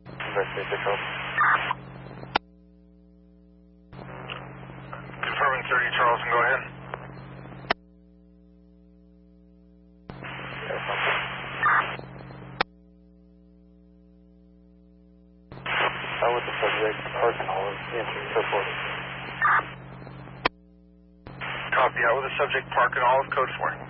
Investigate the code. Confirming 30 Charleston, go ahead. How would the subject park and all answer code 4? Copy. How would the subject park in Olive, code 4?